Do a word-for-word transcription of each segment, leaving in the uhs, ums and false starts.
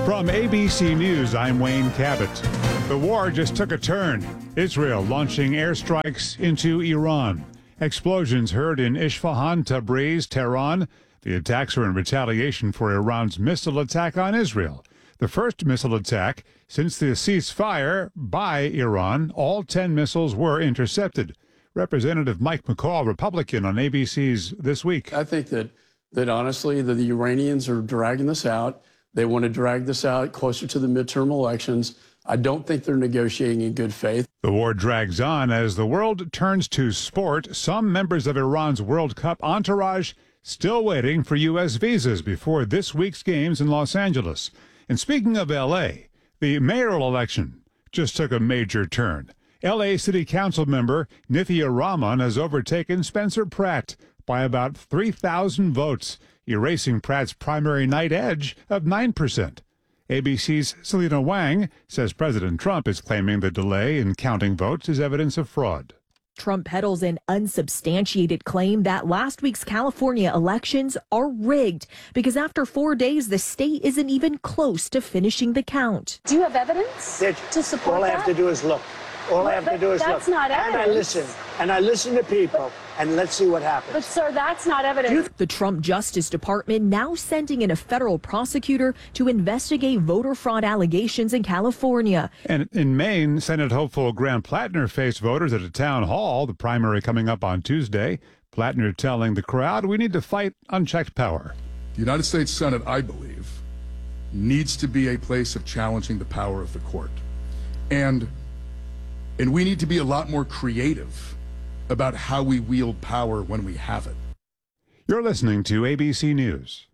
From A B C News, I'm Wayne Cabot. The war just took a turn. Israel launching airstrikes into Iran. Explosions heard in Isfahan, Tabriz, Tehran. The attacks are in retaliation for Iran's missile attack on Israel. The first missile attack since the ceasefire by Iran. All ten missiles were intercepted. Representative Mike McCall, Republican, on A B C's This Week. I think that, that honestly, that the Iranians are dragging this out. They want to drag this out closer to the midterm elections. I don't think they're negotiating in good faith. The war drags on as the world turns to sport. Some members of Iran's World Cup entourage still waiting for U S visas before this week's games in Los Angeles. And speaking of L A, the mayoral election just took a major turn. L A City Council member Nithya Raman has overtaken Spencer Pratt by about three thousand votes, erasing Pratt's primary night edge of nine percent. A B C's Selena Wang says President Trump is claiming the delay in counting votes is evidence of fraud. Trump peddles an unsubstantiated claim that last week's California elections are rigged because after four days, the state isn't even close to finishing the count. Do you have evidence That to support all that? I have to do is look. All But- I have to but do is that's look. not and I evidence. listen. And I listen to people. And let's see what happens. But, sir, that's not evidence. The Trump Justice Department now sending in a federal prosecutor to investigate voter fraud allegations in California. And in Maine, Senate hopeful Graham Plattner faced voters at a town hall, the primary coming up on Tuesday. Plattner telling the crowd, we need to fight unchecked power. The United States Senate, I believe, needs to be a place of challenging the power of the court. And, and we need to be a lot more creative about how we wield power when we have it. You're listening to A B C News.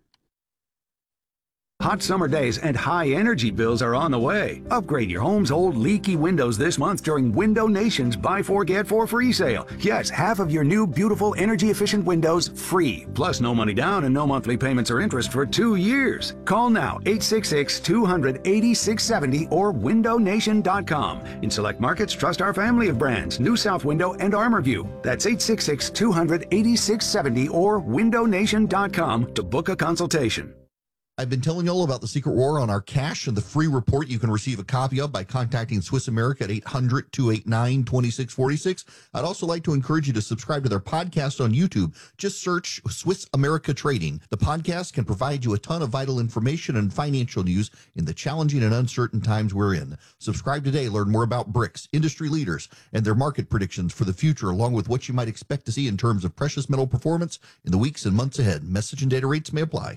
Hot summer days and high energy bills are on the way. Upgrade your home's old leaky windows this month during Window Nation's Buy Four Get Four free sale. Yes, half of your new beautiful energy efficient windows free. Plus no money down and no monthly payments or interest for two years. Call now eight six six, two hundred, eighty-six seventy or window nation dot com. In select markets, trust our family of brands, New South Window and ArmorView. That's eight six six, two hundred, eighty-six seventy or window nation dot com to book a consultation. I've been telling you all about the Secret War on our cash and the free report you can receive a copy of by contacting Swiss America at eight hundred, two eight nine, two six four six. I'd also like to encourage you to subscribe to their podcast on YouTube. Just search Swiss America Trading. The podcast can provide you a ton of vital information and financial news in the challenging and uncertain times we're in. Subscribe today. Learn more about BRICS, industry leaders, and their market predictions for the future, along with what you might expect to see in terms of precious metal performance in the weeks and months ahead. Message and data rates may apply.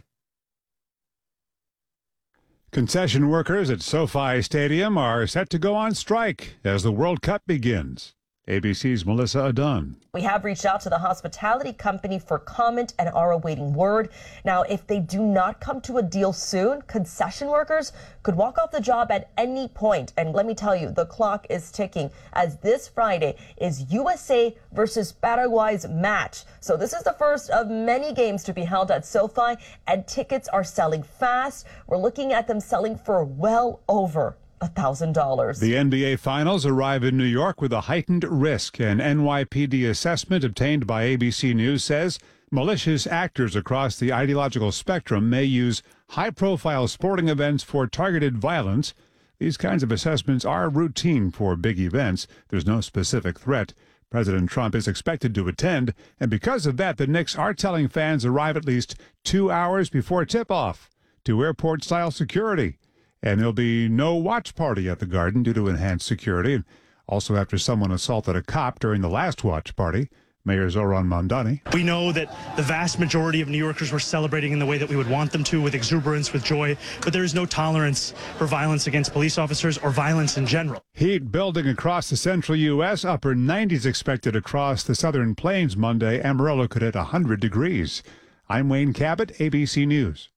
Concession workers at SoFi Stadium are set to go on strike as the World Cup begins. A B C's Melissa Adun. We have reached out to the hospitality company for comment and are awaiting word. Now, if they do not come to a deal soon, concession workers could walk off the job at any point. And let me tell you, the clock is ticking as this Friday is U S A versus Paraguay's match. So this is the first of many games to be held at SoFi, and tickets are selling fast. We're looking at them selling for well over one thousand dollars. The N B A Finals arrive in New York with a heightened risk. An N Y P D assessment obtained by A B C News says malicious actors across the ideological spectrum may use high-profile sporting events for targeted violence. These kinds of assessments are routine for big events. There's no specific threat. President Trump is expected to attend, and because of that, the Knicks are telling fans arrive at least two hours before tip-off to airport-style security. And there'll be no watch party at the Garden due to enhanced security. Also, after someone assaulted a cop during the last watch party, Mayor Zoran Mondani. We know that the vast majority of New Yorkers were celebrating in the way that we would want them to, with exuberance, with joy, but there is no tolerance for violence against police officers or violence in general. Heat building across the central U S, upper nineties expected across the southern plains Monday. Amarillo could hit one hundred degrees. I'm Wayne Cabot, A B C News.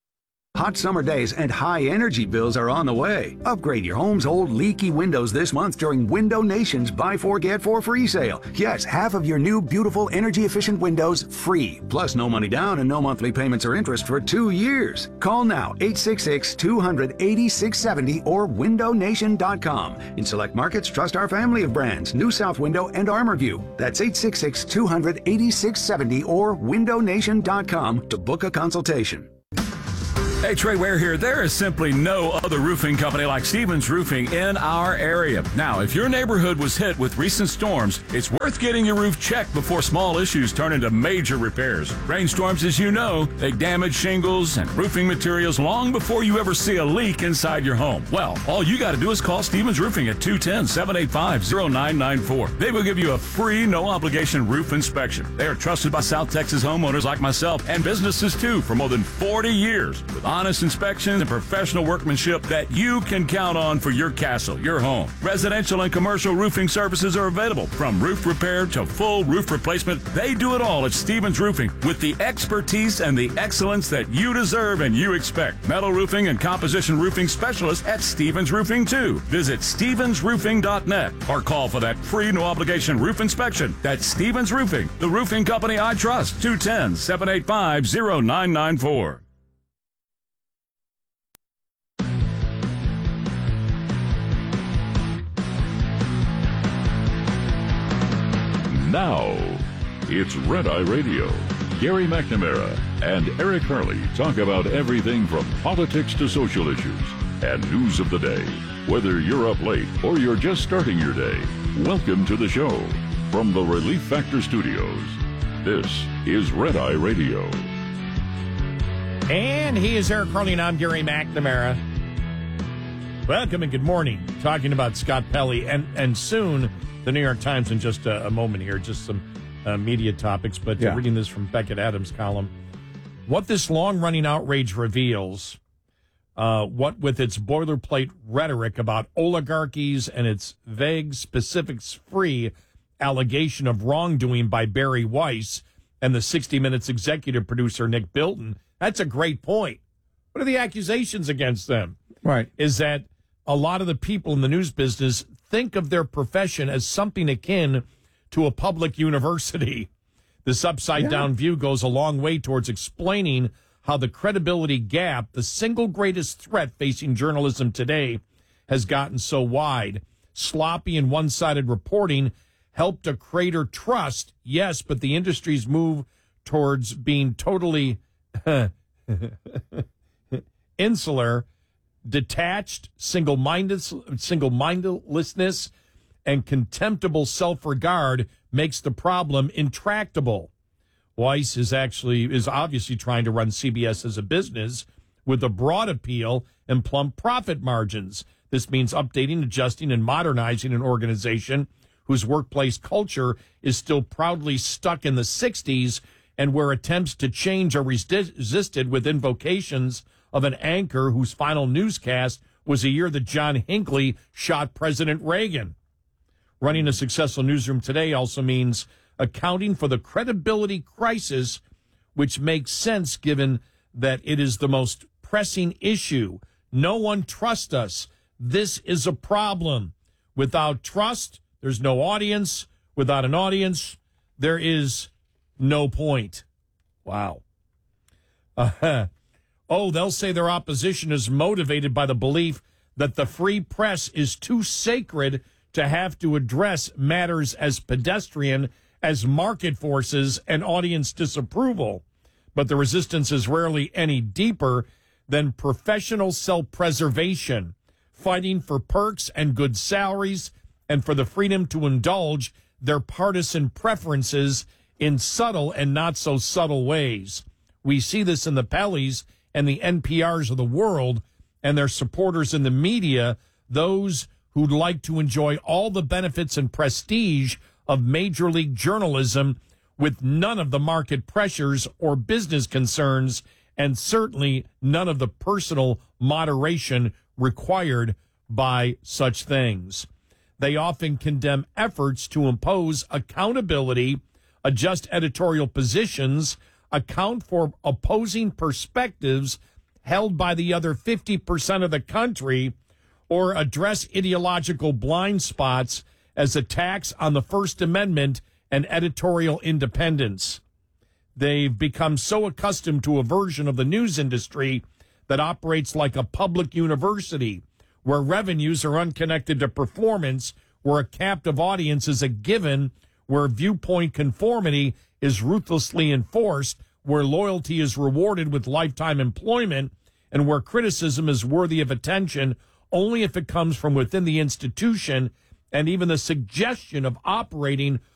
Hot summer days and high energy bills are on the way. Upgrade your home's old leaky windows this month during Window Nation's Buy Four Get Four free sale. Yes, half of your new beautiful energy efficient windows free. Plus no money down and no monthly payments or interest for two years. Call now eight six six, two hundred, eighty-six seventy or window nation dot com. In select markets, trust our family of brands, New South Window and ArmorView. That's eight six six, two hundred, eighty-six seventy or window nation dot com to book a consultation. Hey, Trey Ware here. There is simply no other roofing company like Stevens Roofing in our area. Now, if your neighborhood was hit with recent storms, it's worth getting your roof checked before small issues turn into major repairs. Rainstorms, as you know, they damage shingles and roofing materials long before you ever see a leak inside your home. Well, all you got to do is call Stevens Roofing at two one zero, seven eight five, zero nine nine four. They will give you a free, no-obligation roof inspection. They are trusted by South Texas homeowners like myself and businesses, too, for more than forty years. With honest inspections and professional workmanship that you can count on for your castle, your home. Residential and commercial roofing services are available, from roof repair to full roof replacement. They do it all at Stevens Roofing with the expertise and the excellence that you deserve and you expect. Metal roofing and composition roofing specialists at Stevens Roofing, too. Visit stevens roofing dot net or call for that free no-obligation roof inspection. That's Stevens Roofing, the roofing company I trust. two one zero, seven eight five, zero nine nine four. Now, it's Red Eye Radio. Gary McNamara and Eric Harley talk about everything from politics to social issues and news of the day. Whether you're up late or you're just starting your day, welcome to the show. From the Relief Factor Studios, this is Red Eye Radio. And he is Eric Harley, and I'm Gary McNamara. Welcome and good morning. Talking about Scott Pelley, and, and soon the New York Times in just a, a moment here, just some uh, media topics, but yeah. uh, reading this from Beckett Adams' column. What this long-running outrage reveals, uh, what with its boilerplate rhetoric about oligarchies and its vague, specifics-free allegation of wrongdoing by Barry Weiss and the sixty minutes executive producer Nick Bilton, that's a great point. What are the accusations against them? Right. Is that a lot of the people in the news business think of their profession as something akin to a public university. This upside-down yeah. view goes a long way towards explaining how the credibility gap, the single greatest threat facing journalism today, has gotten so wide. Sloppy and one-sided reporting helped to crater trust, yes, but the industry's move towards being totally insular, detached, single-minded, single-mindedlessness, and contemptible self-regard makes the problem intractable. Weiss is actually is obviously trying to run C B S as a business with a broad appeal and plump profit margins. This means updating, adjusting, and modernizing an organization whose workplace culture is still proudly stuck in the sixties and where attempts to change are resisted with invocations of an anchor whose final newscast was a year that John Hinckley shot President Reagan. Running a successful newsroom today also means accounting for the credibility crisis, which makes sense given that it is the most pressing issue. No one trusts us. This is a problem. Without trust, there's no audience. Without an audience, there is no point. Wow. Uh, oh, they'll say their opposition is motivated by the belief that the free press is too sacred to have to address matters as pedestrian as market forces and audience disapproval. But the resistance is rarely any deeper than professional self-preservation, fighting for perks and good salaries and for the freedom to indulge their partisan preferences in subtle and not so subtle ways. We see this in the Pelleys and the N P Rs of the world and their supporters in the media, those who'd like to enjoy all the benefits and prestige of major league journalism with none of the market pressures or business concerns, and certainly none of the personal moderation required by such things. They often condemn efforts to impose accountability, adjust editorial positions, account for opposing perspectives held by the other fifty percent of the country, or address ideological blind spots as attacks on the First Amendment and editorial independence. They've become so accustomed to a version of the news industry that operates like a public university, where revenues are unconnected to performance, where a captive audience is a given, where viewpoint conformity is ruthlessly enforced, where loyalty is rewarded with lifetime employment, and where criticism is worthy of attention only if it comes from within the institution and even the suggestion of operating